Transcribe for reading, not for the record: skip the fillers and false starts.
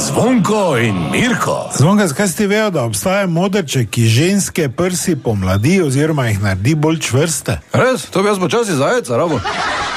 Zvonko in Mirko. Zvonko, zakaj si vejo, da obstaja modrček, ki ženske prsi pomladi oziroma jih naredi bolj čvrste? Res? To bi jaz počasi zajec, rabo.